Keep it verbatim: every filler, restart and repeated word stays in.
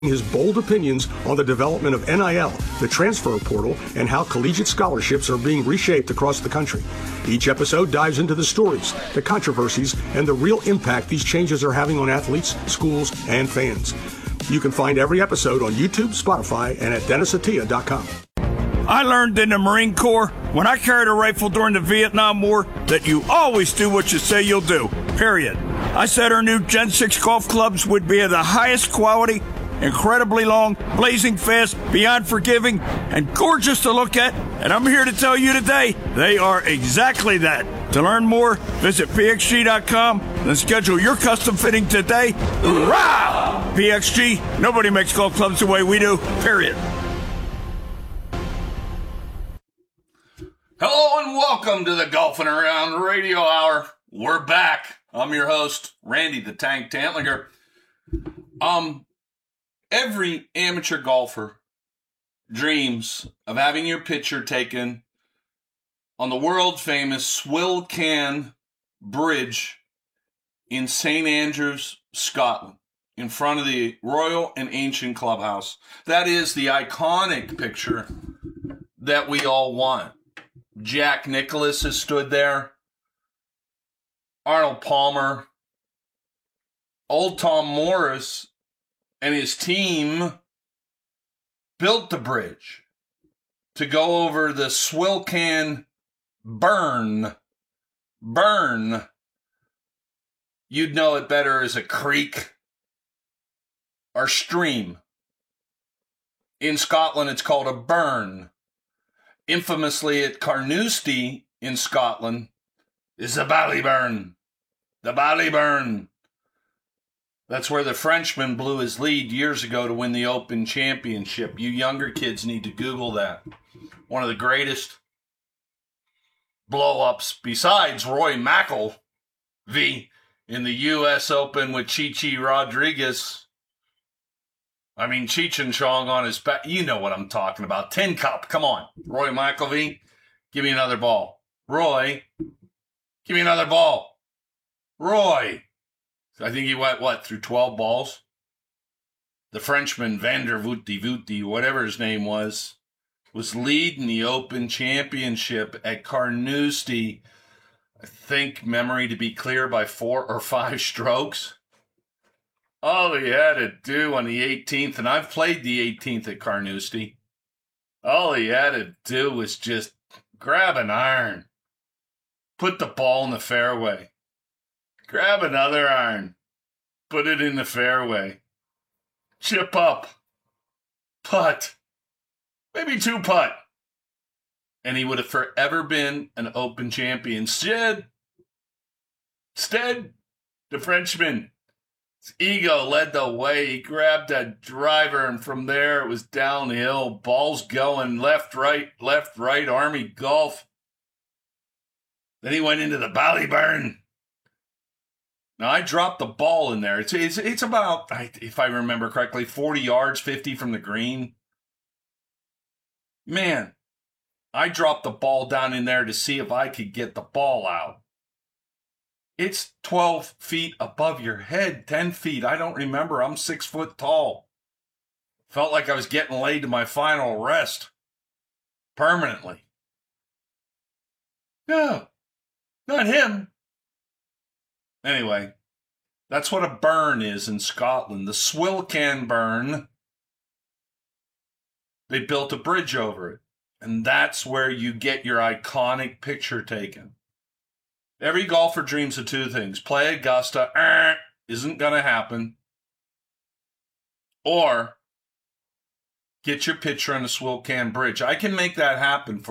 His bold opinions on the development of N I L, the transfer portal, and how collegiate scholarships are being reshaped across the country. Each episode dives into the stories, the controversies, and the real impact these changes are having on athletes, schools, and fans. You can find every episode on YouTube, Spotify, and at dennis atia dot com. I learned in the Marine Corps, when I carried a rifle during the Vietnam War, that you always do what you say you'll do, period. I said our new Gen six golf clubs would be of the highest quality, incredibly long, blazing fast, beyond forgiving, and gorgeous to look at. And I'm here to tell you today, they are exactly that. To learn more, visit P X G dot com and schedule your custom fitting today. Hoorah! P X G, nobody makes golf clubs the way we do, period. Hello and welcome to the Golfing Around Radio Hour. We're back. I'm your host, Randy the Tank Tantlinger. Um... Every amateur golfer dreams of having your picture taken on the world-famous Swill Can Bridge in Saint Andrews, Scotland, in front of the Royal and Ancient Clubhouse. That is the iconic picture that we all want. Jack Nicklaus has stood there. Arnold Palmer. Old Tom Morris and his team built the bridge to go over the Swill Can Burn. Burn. You'd know it better as a creek or stream. In Scotland, it's called a burn. Infamously at Carnoustie in Scotland is the Ballyburn. The Ballyburn. That's where the Frenchman blew his lead years ago to win the Open Championship. You younger kids need to Google that. One of the greatest blow-ups besides Roy McIlvey in the U S Open with Chi-Chi Rodriguez. I mean, Cheech and Chong on his back. You know what I'm talking about. Tin Cup. Come on. Roy McIlvey, give me another ball. Roy, give me another ball. Roy. I think he went, what, through twelve balls? The Frenchman, Vander Vouty Vouty, whatever his name was, was leading the Open Championship at Carnoustie, I think, memory to be clear, by four or five strokes. All he had to do on the eighteenth, and I've played the eighteenth at Carnoustie, all he had to do was just grab an iron, put the ball in the fairway. Grab another iron, put it in the fairway, chip up, putt, maybe two putt, and he would have forever been an Open champion. Instead, instead, the Frenchman, his ego led the way. He grabbed that driver, and from there it was downhill, balls going left, right, left, right, Army golf. Then he went into the Ballyburn. Now, I dropped the ball in there. It's it's, it's about, if I remember correctly, forty yards, fifty from the green. Man, I dropped the ball down in there to see if I could get the ball out. It's twelve feet above your head, ten feet. I don't remember. I'm six foot tall. Felt like I was getting laid to my final rest. Permanently. No, not him. Anyway, that's what a burn is in Scotland. The Swill Can Burn. They built a bridge over it. And that's where you get your iconic picture taken. Every golfer dreams of two things. Play Augusta. Eh, isn't going to happen. Or get your picture on the Swill Can Bridge. I can make that happen for